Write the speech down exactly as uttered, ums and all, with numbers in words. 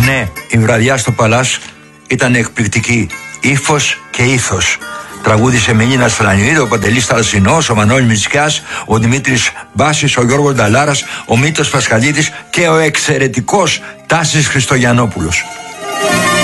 Ναι, η βραδιά στο Παλάς ήταν εκπληκτική. Ύφος και ήθος. Τραγούδισε με Νίνα Στρανιοίδη, ο Παντελής Θαλασσινός, ο Μανώλης Μητσικιάς, ο Δημήτρης Μπάσης, ο Γιώργος Νταλάρας, ο Μήτος Πασχαλίδης και ο εξαιρετικός Τάσης Χριστογιαννόπουλος.